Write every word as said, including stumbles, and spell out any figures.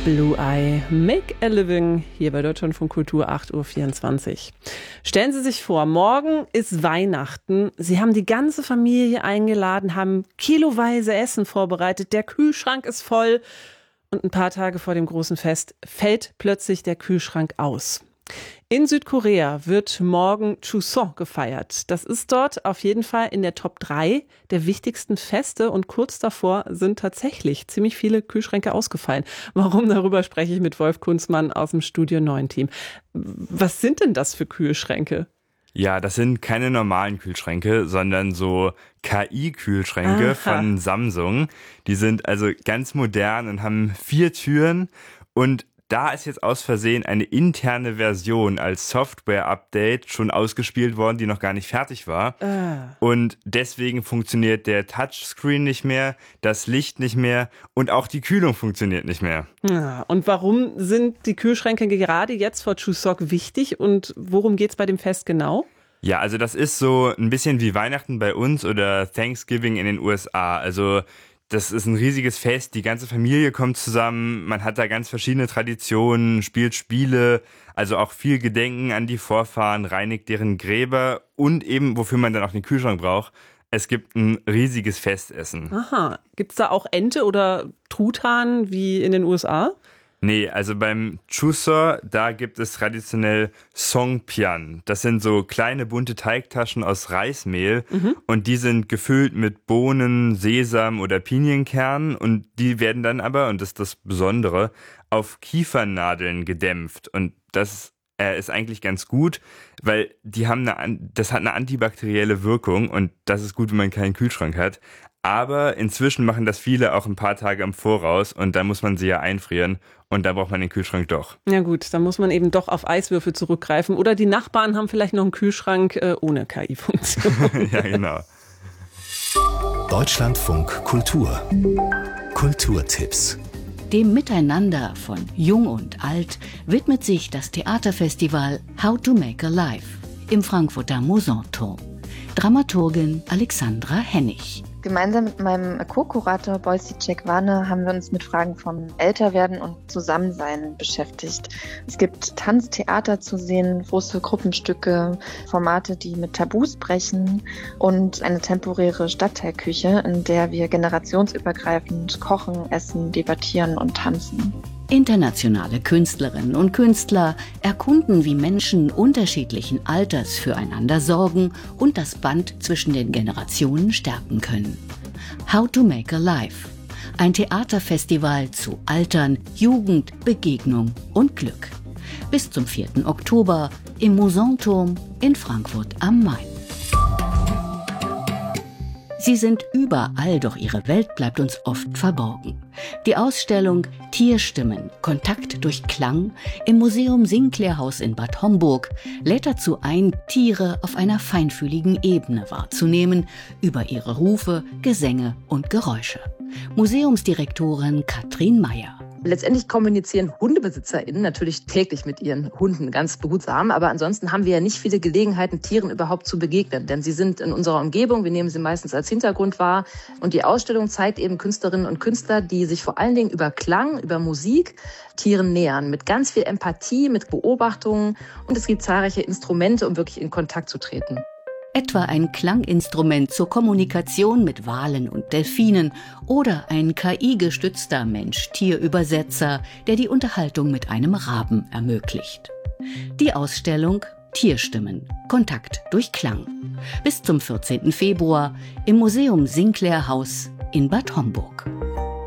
Blue Eye, Make a Living, hier bei Deutschlandfunk Kultur, acht Uhr vierundzwanzig. Stellen Sie sich vor, morgen ist Weihnachten. Sie haben die ganze Familie eingeladen, haben kiloweise Essen vorbereitet, der Kühlschrank ist voll und ein paar Tage vor dem großen Fest fällt plötzlich der Kühlschrank aus. In Südkorea wird morgen Chuseok gefeiert. Das ist dort auf jeden Fall in der Top drei der wichtigsten Feste und kurz davor sind tatsächlich ziemlich viele Kühlschränke ausgefallen. Warum? Darüber spreche ich mit Wolf Kunzmann aus dem Studio neun Team. Was sind denn das für Kühlschränke? Ja, das sind keine normalen Kühlschränke, sondern so K I-Kühlschränke Aha. von Samsung. Die sind also ganz modern und haben vier Türen und da ist jetzt aus Versehen eine interne Version als Software-Update schon ausgespielt worden, die noch gar nicht fertig war. Ah. Und deswegen funktioniert der Touchscreen nicht mehr, das Licht nicht mehr und auch die Kühlung funktioniert nicht mehr. Ja, und warum sind die Kühlschränke gerade jetzt vor Chuseok wichtig und worum geht's bei dem Fest genau? Ja, also das ist so ein bisschen wie Weihnachten bei uns oder Thanksgiving in den U S A. Also das ist ein riesiges Fest, die ganze Familie kommt zusammen, man hat da ganz verschiedene Traditionen, spielt Spiele, also auch viel Gedenken an die Vorfahren, reinigt deren Gräber und eben, wofür man dann auch den Kühlschrank braucht, es gibt ein riesiges Festessen. Aha, gibt's da auch Ente oder Truthahn wie in den U S A? Nee, also beim Chuseok, da gibt es traditionell Songpyeon. Das sind so kleine bunte Teigtaschen aus Reismehl mhm. und die sind gefüllt mit Bohnen, Sesam oder Pinienkernen und die werden dann aber, und das ist das Besondere, auf Kiefernadeln gedämpft und das äh, ist eigentlich ganz gut, weil die haben eine, das hat eine antibakterielle Wirkung und das ist gut, wenn man keinen Kühlschrank hat. Aber inzwischen machen das viele auch ein paar Tage im Voraus und da muss man sie ja einfrieren und da braucht man den Kühlschrank doch. Ja gut, dann muss man eben doch auf Eiswürfel zurückgreifen oder die Nachbarn haben vielleicht noch einen Kühlschrank äh, ohne K I-Funktion. Ja, genau. Deutschlandfunk Kultur. Kulturtipps. Dem Miteinander von Jung und Alt widmet sich das Theaterfestival How to Make a Life im Frankfurter Musanturm. Dramaturgin Alexandra Hennig. Gemeinsam mit meinem Co-Kurator Boysi Warne haben wir uns mit Fragen vom Älterwerden und Zusammensein beschäftigt. Es gibt Tanztheater zu sehen, große Gruppenstücke, Formate, die mit Tabus brechen und eine temporäre Stadtteilküche, in der wir generationsübergreifend kochen, essen, debattieren und tanzen. Internationale Künstlerinnen und Künstler erkunden, wie Menschen unterschiedlichen Alters füreinander sorgen und das Band zwischen den Generationen stärken können. How to Make a Life. Ein Theaterfestival zu Altern, Jugend, Begegnung und Glück. Bis zum vierten Oktober im Musanturm in Frankfurt am Main. Sie sind überall, doch ihre Welt bleibt uns oft verborgen. Die Ausstellung Tierstimmen, Kontakt durch Klang im Museum Sinclair-Haus in Bad Homburg lädt dazu ein, Tiere auf einer feinfühligen Ebene wahrzunehmen, über ihre Rufe, Gesänge und Geräusche. Museumsdirektorin Katrin Meyer. Letztendlich kommunizieren HundebesitzerInnen natürlich täglich mit ihren Hunden ganz behutsam, aber ansonsten haben wir ja nicht viele Gelegenheiten, Tieren überhaupt zu begegnen, denn sie sind in unserer Umgebung, wir nehmen sie meistens als Hintergrund wahr und die Ausstellung zeigt eben Künstlerinnen und Künstler, die sich vor allen Dingen über Klang, über Musik Tieren nähern, mit ganz viel Empathie, mit Beobachtungen und es gibt zahlreiche Instrumente, um wirklich in Kontakt zu treten. Etwa ein Klanginstrument zur Kommunikation mit Walen und Delfinen oder ein K I-gestützter Mensch-Tier-Übersetzer, der die Unterhaltung mit einem Raben ermöglicht. Die Ausstellung Tierstimmen, Kontakt durch Klang. Bis zum vierzehnten Februar im Museum Sinclair-Haus in Bad Homburg.